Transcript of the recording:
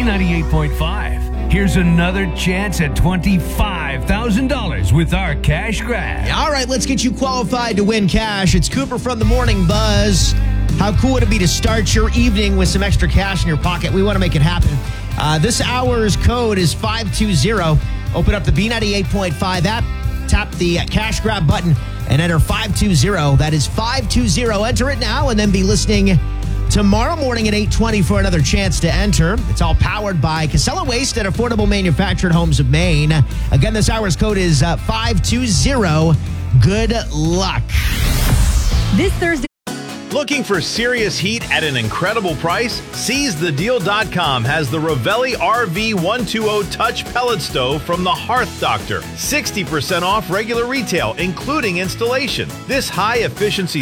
B98.5. Here's another chance at $25,000 with our cash grab. All right, let's get you qualified to win cash. It's Cooper from the Morning Buzz. How cool would it be to start your evening with some extra cash in your pocket? We want to make it happen. This hour's code is 520. Open up the B98.5 app, tap the cash grab button, and enter 520. That is 520. Enter it now and then be listening tomorrow morning at 8:20 for another chance to enter. It's all powered by Casella Waste at Affordable Manufactured Homes of Maine. Again, this hour's code is 520. Good luck. This Thursday. Looking for serious heat at an incredible price? SeizeTheDeal.com has the Ravelli RV 120 Touch Pellet Stove from the Hearth Doctor. 60% off regular retail, including installation. This high-efficiency